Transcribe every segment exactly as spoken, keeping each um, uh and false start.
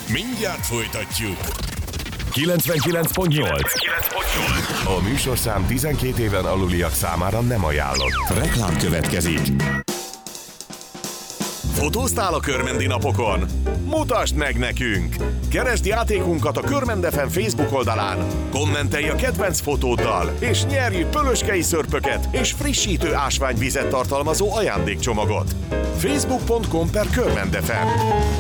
Mindjárt folytatjuk. kilencvenkilenc pont nyolc. A műsorszám tizenkét éven aluliak számára nem ajánlott. Reklám következik. Fotóztál a Körmendi napokon? Mutasd meg nekünk! Keresd játékunkat a Körmend ef em Facebook oldalán, kommentelj a kedvenc fotóddal, és nyerj pölöskei szörpöket és frissítő ásványvizet tartalmazó ajándékcsomagot. facebook pont com per Körmend ef em.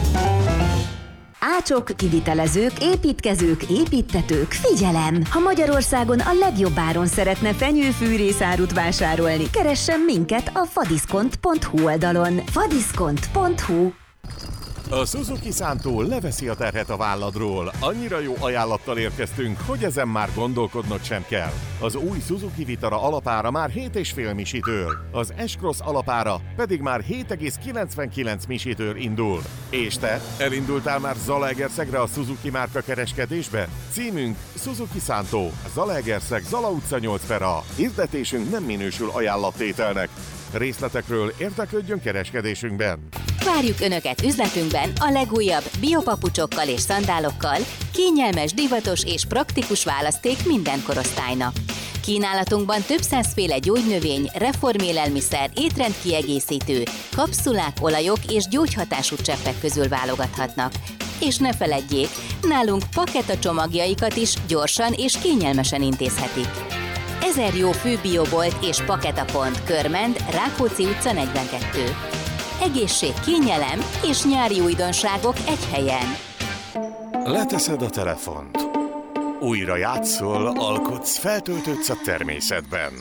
Ácsok, kivitelezők, építkezők, építtetők, figyelem! Ha Magyarországon a legjobb áron szeretne fenyőfűrészárut vásárolni, keressen minket a fadiszkont pont hu oldalon. fadiszkont pont hu. A Suzuki Szántó leveszi a terhet a válladról. Annyira jó ajánlattal érkeztünk, hogy ezen már gondolkodnod sem kell. Az új Suzuki Vitara alapára már hét egész öt misitől, az S-Cross alapára pedig már hét egész kilencvenkilenc misitől indul. És te, elindultál már Zalaegerszegre a Suzuki márka kereskedésbe? Címünk Suzuki Szántó, Zalaegerszeg, Zala utca nyolc per A. Hirdetésünk nem minősül ajánlattételnek. Részletekről érdeklődjön kereskedésünkben. Várjuk Önöket üzletünkben a legújabb biopapucsokkal és szandálokkal, kényelmes, divatos és praktikus választék minden korosztálynak. Kínálatunkban több százféle gyógynövény, reformélelmiszer, étrendkiegészítő, kapszulák, olajok és gyógyhatású cseppek közül válogathatnak. És ne feledjék, nálunk paketa csomagjaikat is gyorsan és kényelmesen intézhetik. Ezer jó főbiobolt és paketapont, Körmend, Rákóczi utca negyvenkettő. Egészség, kényelem és nyári újdonságok egy helyen. Leteszed a telefont. Újra játszol, alkotsz, feltöltődsz a természetben.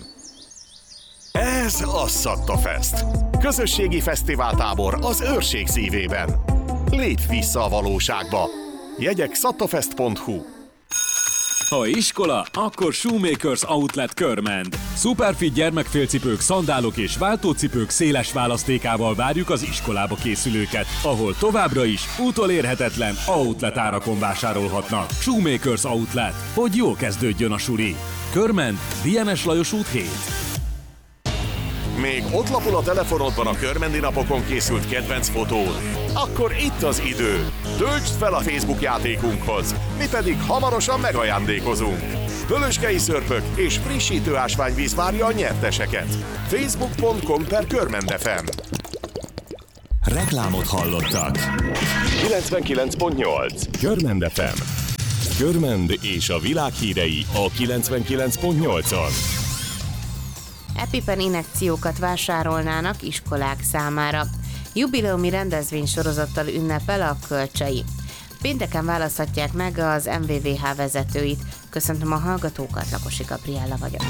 Ez a Szattafest. Közösségi fesztiváltábor az őrség szívében. Lépj vissza a valóságba. Jegyek szattafest pont hu. Ha iskola, akkor Shoemakers Outlet Körmend. Superfit gyermekfélcipők, szandálok és váltócipők széles választékával várjuk az iskolába készülőket, ahol továbbra is utolérhetetlen outlet árakon vásárolhatnak. Shoemakers Outlet, hogy jól kezdődjön a suli. Körmend, Dienes Lajos út hét. Még ott lapul a telefonodban a Körmendi napokon készült kedvenc fotód? Akkor itt az idő! Töltsd fel a Facebook játékunkhoz, mi pedig hamarosan megajándékozunk. Pölöskei szörpök és frissítő ásványvíz várja a nyerteseket. facebook pont com per Körmend ef em. Reklámot hallottak. kilencvenkilenc pont nyolc. Körmend ef em. Körmend és a világ hírei a kilencvenkilenc pont nyolcon. EpiPen injekciókat vásárolnának iskolák számára. Jubileumi rendezvénysorozattal ünnepel a Kölcsei. Pénteken választhatják meg az em vé vé há vezetőit. Köszöntöm a hallgatókat, Lakosi Gabriella vagyok.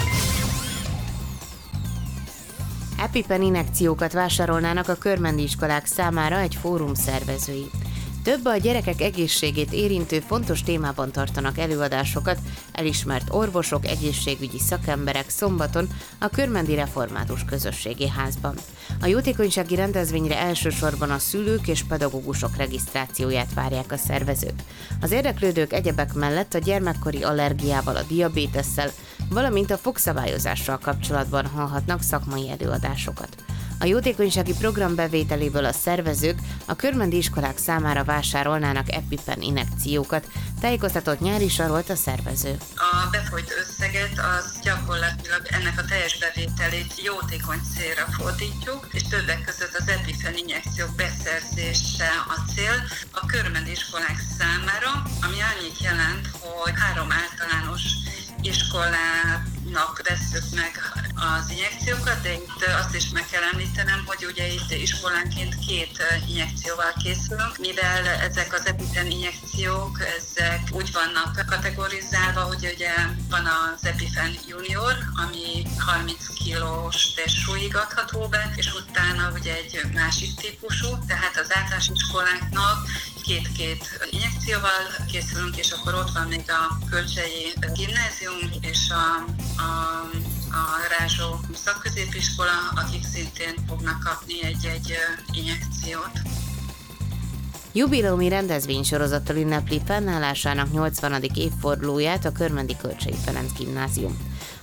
EpiPen injekciókat vásárolnának a körmendi iskolák számára egy fórum szervezői. Több a gyerekek egészségét érintő fontos témában tartanak előadásokat elismert orvosok, egészségügyi szakemberek szombaton a Körmendi Református Közösségi Házban. A jótékonysági rendezvényre elsősorban a szülők és pedagógusok regisztrációját várják a szervezők. Az érdeklődők egyebek mellett a gyermekkori allergiával, a diabétesszel, valamint a fogszabályozással kapcsolatban hallhatnak szakmai előadásokat. A jótékonysági program bevételéből a szervezők a körmendi iskolák számára vásárolnának EpiPen injekciókat, tájékoztatott Nyári Zsarolt a szervező. A befolyt összeget az gyakorlatilag ennek a teljes bevételét jótékony célra fordítjuk, és többek között az EpiPen injekciók beszerzése a cél a körmendi iskolák számára, ami annyit jelent, hogy három általános iskolának vesszük meg az injekciókat, de itt azt is meg kell említenem, hogy ugye itt iskolánként két injekcióval készülünk, mivel ezek az EpiPen injekciók, ezek úgy vannak kategorizálva, hogy ugye van az EpiPen Junior, ami harminc kilós testsúlyig adható be, és utána ugye egy másik típusú, tehát az általános iskoláknak két-két injekcióval készülünk, és akkor ott van még a Kölcsei Gimnázium és a, a, a Rázsó szakközépiskola, akik szintén fognak kapni egy-egy injekciót. Jubileumi rendezvénysorozattal ünnepli fennállásának nyolcvanadik évfordulóját a körmendi Kölcsei Ferenc Gimnázium.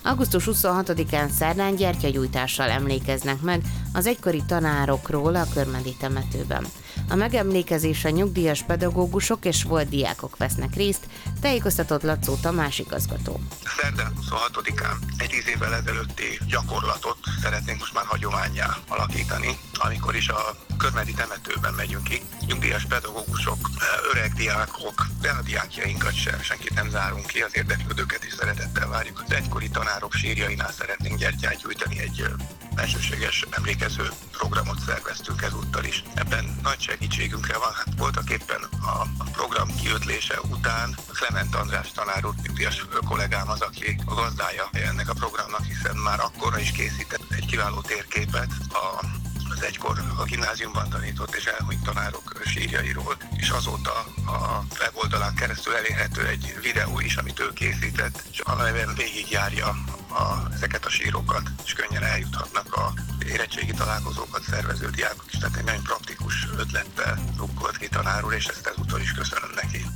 augusztus huszonhatodikán szerdán gyertyagyújtással emlékeznek meg az egykori tanárokról a körmendi temetőben. A megemlékezésen nyugdíjas pedagógusok és volt diákok vesznek részt, tájékoztatott Laczó Tamás igazgató. Szerdán huszonhatodikán egy tíz évvel ezelőtti gyakorlatot szeretnénk most már hagyománnyá alakítani, amikor is a körmendi temetőben megyünk ki. Nyugdíjas pedagógusok, öreg diákok, de a diákjainkat sem, senkit nem zárunk ki, az érdeklődőket is szeretettel várjuk. Az egykori tanárok sírjainál szeretnénk gyertyát gyújtani, egy elsőséges emlékező programot szerveztünk ezúttal is. Ebben nagy segítségünkre van, hát voltak éppen a, a program kiötlése után Klement András tanár úr, nyugdíjas kollégám az, aki a gazdája ennek a programnak, hiszen már akkorra is készített egy kiváló térképet a az egykor a gimnáziumban tanított és elhunyt tanárok sírjairól, és azóta a weboldalán keresztül elérhető egy videó is, amit ő készített, és amelyben végigjárja a, ezeket a sírokat, és könnyen eljuthatnak a érettségi találkozókat szervező diákok is. Tehát egy nagyon praktikus ötlettel rukkolt ki tanár úr, és ezt ezúttal is köszönöm neki.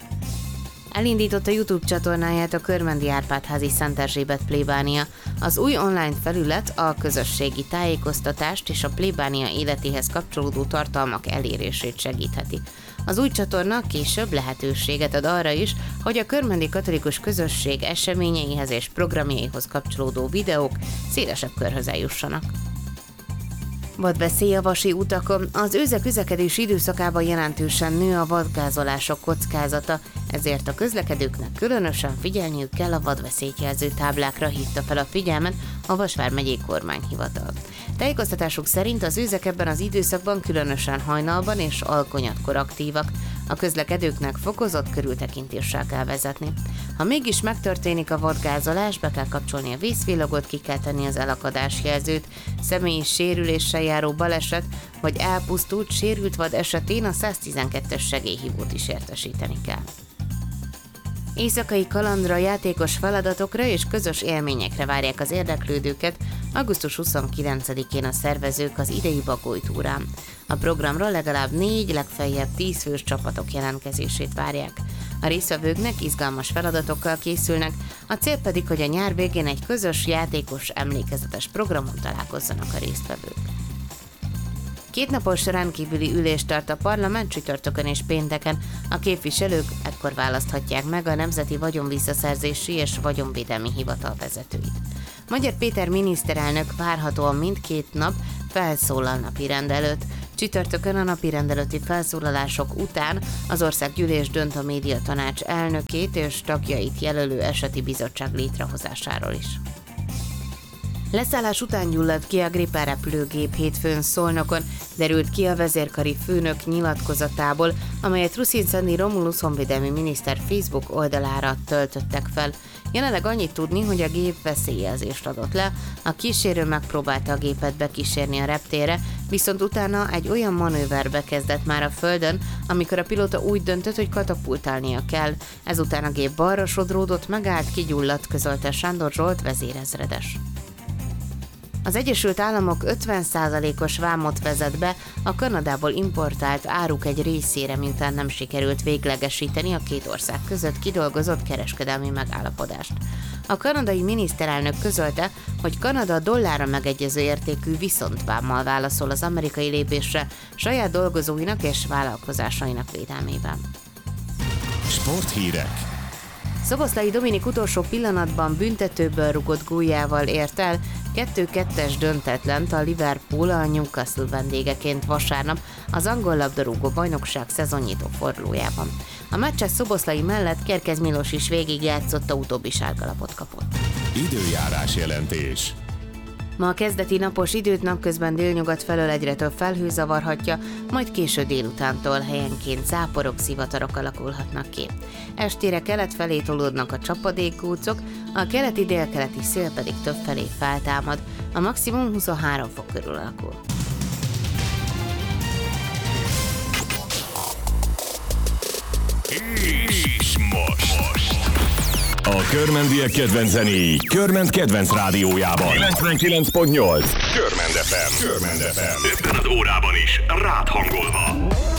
Elindította YouTube csatornáját a Körmendi Árpád-házi Szent Erzsébet plébánia. Az új online felület a közösségi tájékoztatást és a plébánia életéhez kapcsolódó tartalmak elérését segítheti. Az új csatorna később lehetőséget ad arra is, hogy a körmendi katolikus közösség eseményeihez és programjaihoz kapcsolódó videók szélesebb körhöz eljussanak. Vadveszély a vasi utakon. Az őze közlekedési időszakában jelentősen nő a vadgázolások kockázata, ezért a közlekedőknek különösen figyelniük kell a vadveszélyt jelző táblákra, hívta fel a figyelmet a Vas vármegyei kormányhivatal. Tájékoztatásuk szerint az őzek ebben az időszakban különösen hajnalban és alkonyatkor aktívak. A közlekedőknek fokozott körültekintéssel kell vezetni. Ha mégis megtörténik a vadgázolás, be kell kapcsolni a vészvillagot, ki kell tenni az elakadásjelzőt, személyi sérüléssel járó baleset vagy elpusztult, sérült vad esetén a száztizenkettes segélyhívót is értesíteni kell. Éjszakai kalandra, játékos feladatokra és közös élményekre várják az érdeklődőket augusztus huszonkilencedikén a szervezők az idei Bagoly túrán. A programra legalább négy, legfeljebb tíz fős csapatok jelentkezését várják. A résztvevőknek izgalmas feladatokkal készülnek, a cél pedig, hogy a nyár végén egy közös játékos emlékezetes programon találkozzanak a résztvevők. Kétnapos rendkívüli ülést tart a parlament csütörtökön és pénteken. A képviselők ekkor választhatják meg a Nemzeti Vagyonvisszaszerzési és Vagyonvédelmi Hivatal vezetőit. Magyar Péter miniszterelnök várhatóan mindkét nap felszólal napirend előtt. Csütörtökön a napirend előtti felszólalások után az országgyűlés dönt a médiatanács elnökét és tagjait jelölő eseti bizottság létrehozásáról is. Leszállás után gyulladt ki a Gripen repülőgép hétfőn Szolnokon, derült ki a vezérkari főnök nyilatkozatából, amelyet Ruszin-Szanyi Romulus honvédelmi miniszter Facebook oldalára töltöttek fel. Jelenleg annyit tudni, hogy a gép veszélyjelzést adott le, a kísérő megpróbálta a gépet bekísérni a reptérre, viszont utána egy olyan manőverbe kezdett már a földön, amikor a pilóta úgy döntött, hogy katapultálnia kell. Ezután a gép balra sodródott, megállt, kigyulladt, közölte Sándor Zsolt vezérezredes. Az Egyesült Államok ötven százalékos vámot vezet be a Kanadából importált áruk egy részére, miután nem sikerült véglegesíteni a két ország között kidolgozott kereskedelmi megállapodást. A kanadai miniszterelnök közölte, hogy Kanada dollárra megegyező értékű viszontvámmal válaszol az amerikai lépésre saját dolgozóinak és vállalkozásainak védelmében. Sporthírek. Szoboszlai Dominik utolsó pillanatban büntetőből rugott góljával ért el kettő kettes döntetlent a Liverpool a Newcastle vendégeként vasárnap az angol labdarúgó bajnokság szezonnyitó fordulójában. A meccses Szoboszlai mellett Kerkez Milos is végigjátszott, a utóbbi sárgalapot kapott. Időjárás jelentés. Ma a kezdeti napos időt napközben délnyugat felől egyre több felhő zavarhatja, majd késő délutántól helyenként záporok, zivatarok alakulhatnak ki. Estére kelet felé tolódnak a csapadékkúcok, a keleti délkeleti szél pedig több felé feltámad, a maximum huszonhárom fok körül alakul. És most. A körmendiek kedvenc zenéi Körment kedvenc rádiójában. kilencvenkilenc pont nyolc Körmend ef em. Körmend ef em. Ebben az órában is rád hangolva.